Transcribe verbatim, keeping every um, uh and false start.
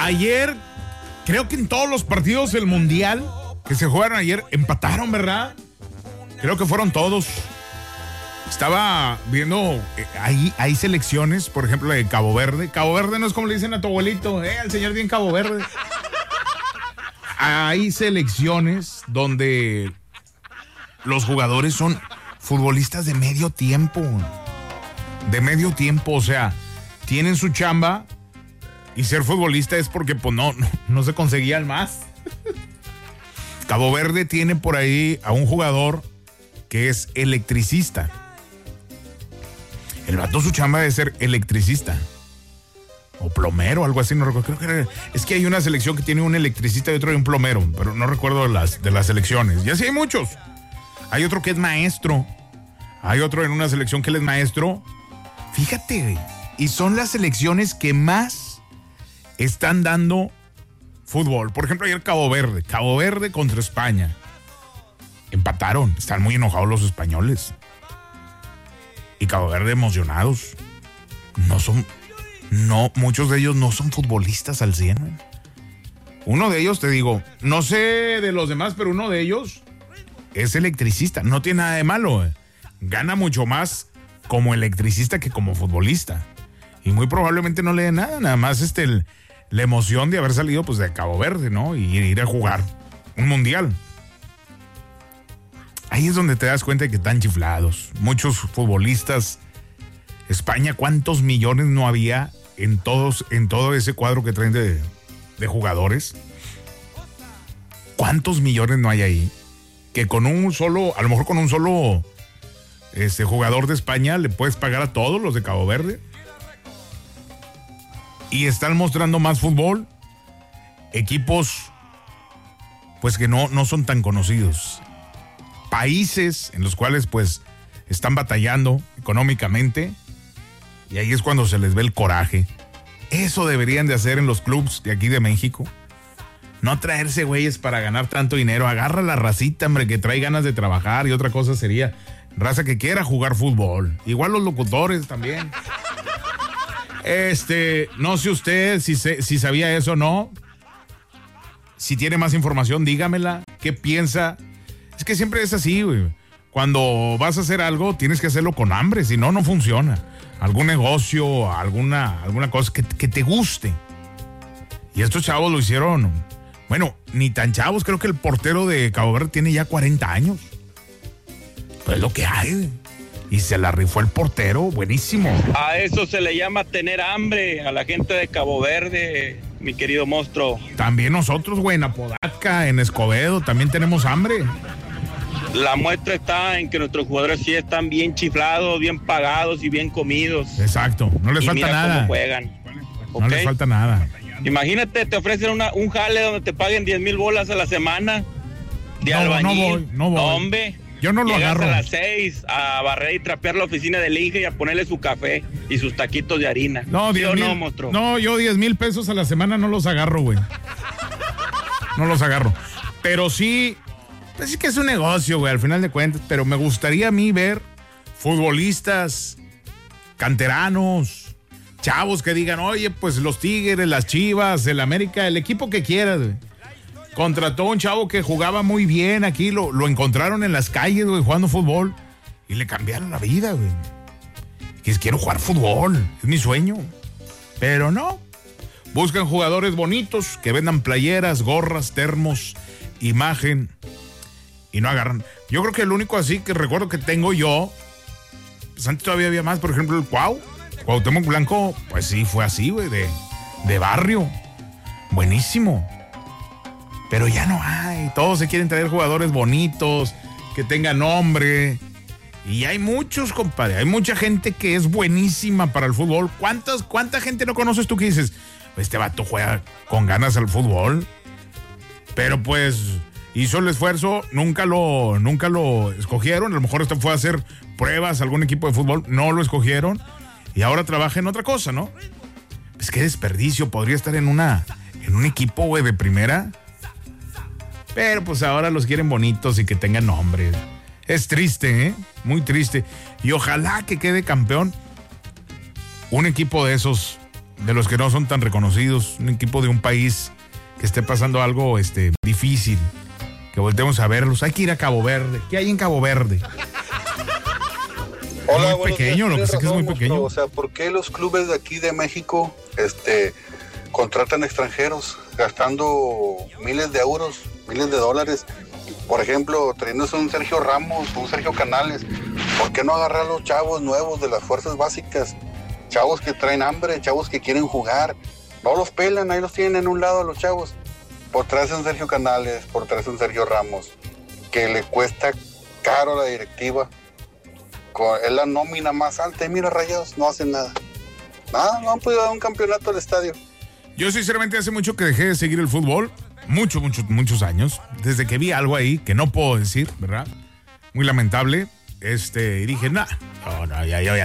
Ayer, creo que en todos los partidos del Mundial que se jugaron ayer, empataron, ¿verdad? Creo que fueron todos. Estaba viendo, eh, hay, hay selecciones, por ejemplo, de Cabo Verde. Cabo Verde no es como le dicen a tu abuelito, eh, al señor bien Cabo Verde. Hay selecciones donde los jugadores son futbolistas de medio tiempo. De medio tiempo, o sea, tienen su chamba y ser futbolista es porque pues no, no, no se conseguían más. Cabo Verde tiene por ahí a un jugador que es electricista. El vato su chamba de ser electricista. O plomero, algo así, no recuerdo. Creo que era, es que hay una selección que tiene un electricista y otro de un plomero, pero no recuerdo de las, de las selecciones. Y así hay muchos. Hay otro que es maestro. Hay otro en una selección que él es maestro. Fíjate, y son las selecciones que más están dando fútbol. Por ejemplo, ayer Cabo Verde. Cabo Verde contra España. Empataron. Están muy enojados los españoles. Y Cabo Verde emocionados. No son... No, muchos de ellos no son futbolistas al cien. Uno de ellos, te digo, no sé de los demás, pero uno de ellos es electricista. No tiene nada de malo. Eh. Gana mucho más como electricista que como futbolista. Y muy probablemente no le dé nada, nada más este, el, la emoción de haber salido pues de Cabo Verde, ¿no? Y ir a jugar un mundial. Ahí es donde te das cuenta de que están chiflados. Muchos futbolistas. España, ¿cuántos millones no había en todos, en todo ese cuadro que traen de, de jugadores? ¿Cuántos millones no hay ahí? Que con un solo, a lo mejor con un solo este, jugador de España le puedes pagar a todos los de Cabo Verde. Y están mostrando más fútbol. Equipos, pues que no, no son tan conocidos. Países en los cuales, pues, están batallando económicamente. Y ahí es cuando se les ve el coraje. Eso deberían de hacer en los clubs de aquí de México. No traerse güeyes para ganar tanto dinero. Agarra la racita, hombre, que trae ganas de trabajar. Y otra cosa sería raza que quiera jugar fútbol. Igual los locutores también. Este, no sé usted si, se, si sabía eso o no. Si tiene más información, dígamela. ¿Qué piensa? Es que siempre es así, güey. Cuando vas a hacer algo, tienes que hacerlo con hambre. Si no, no funciona. Algún negocio, alguna, alguna cosa que, que te guste. Y estos chavos lo hicieron. Bueno, ni tan chavos. Creo que el portero de Cabo Verde tiene ya cuarenta años. Pues es lo que hay. Y se la rifó el portero. Buenísimo. A eso se le llama tener hambre a la gente de Cabo Verde, mi querido monstruo. También nosotros, güey, en Apodaca, en Escobedo, también tenemos hambre. La muestra está en que nuestros jugadores sí están bien chiflados, bien pagados y bien comidos. Exacto, no les y falta mira nada. Cómo juegan. No ¿Okay? les falta nada. Imagínate, te ofrecen una, un jale donde te paguen diez mil bolas a la semana de no, albañil. No voy, no voy. No, hombre. Yo no lo Llegas agarro. a las seis a barrer y trapear la oficina del Inge y a ponerle su café y sus taquitos de harina. No, ¿Sí diez mil, no, monstruo? No, yo diez mil pesos a la semana no los agarro, güey. No los agarro. Pero sí, pues sí que es un negocio, güey, al final de cuentas. Pero me gustaría a mí ver futbolistas, canteranos, chavos que digan, oye, pues los Tigres, las Chivas, el América, el equipo que quieras, güey. Contrató a un chavo que jugaba muy bien aquí, lo, lo encontraron en las calles, güey, jugando fútbol. Y le cambiaron la vida, güey. Que es, quiero jugar fútbol, es mi sueño. Pero no. Buscan jugadores bonitos que vendan playeras, gorras, termos, imagen. Y no agarran. Yo creo que el único así que recuerdo que tengo yo, pues antes todavía había más, por ejemplo, el Cuau. Cuauhtémoc Blanco, pues sí, fue así, güey, de, de barrio. Buenísimo. Pero ya no hay. Todos se quieren traer jugadores bonitos, que tengan nombre. Y hay muchos, compadre. Hay mucha gente que es buenísima para el fútbol. ¿Cuántas, ¿Cuánta gente no conoces tú que dices, este vato juega con ganas al fútbol? Pero pues hizo el esfuerzo, nunca lo, nunca lo escogieron. A lo mejor esto fue a hacer pruebas a algún equipo de fútbol, no lo escogieron. Y ahora trabaja en otra cosa, ¿no? Pues qué desperdicio. Podría estar en una, en un equipo, güey, de primera. Pero pues ahora los quieren bonitos y que tengan nombre. Es triste, ¿eh? Muy triste. Y ojalá que quede campeón un equipo de esos de los que no son tan reconocidos, un equipo de un país que esté pasando algo este, difícil, que volteemos a verlos. Hay que ir a Cabo Verde. ¿Qué hay en Cabo Verde? Hola, es muy pequeño, días, lo que sé que es muy pequeño. O sea, ¿por qué los clubes de aquí de México este, contratan extranjeros gastando miles de euros, miles de dólares? Por ejemplo, trayéndose un Sergio Ramos, un Sergio Canales. ¿Por qué no agarrar a los chavos nuevos de las fuerzas básicas? Chavos que traen hambre, chavos que quieren jugar. No los pelan, ahí los tienen en un lado a los chavos. Por traerse un Sergio Canales, por traerse un Sergio Ramos, que le cuesta caro a la directiva. Es la nómina más alta y mira, Rayados no hacen nada. Nada, no han podido dar un campeonato al estadio. Yo sinceramente hace mucho que dejé de seguir el fútbol, muchos, muchos, muchos años, desde que vi algo ahí que no puedo decir, ¿verdad? Muy lamentable, este, y dije, nah, no, no, ya, ya, ya